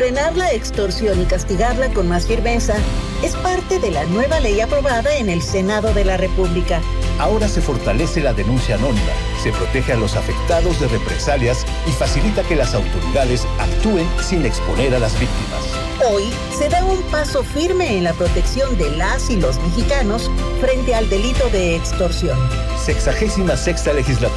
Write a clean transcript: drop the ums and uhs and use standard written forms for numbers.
Frenar la extorsión y castigarla con más firmeza es parte de la nueva ley aprobada en el Senado de la República. Ahora se fortalece la denuncia anónima, se protege a los afectados de represalias y facilita que las autoridades actúen sin exponer a las víctimas. Hoy se da un paso firme en la protección de las y los mexicanos frente al delito de extorsión. 66ª legislatura.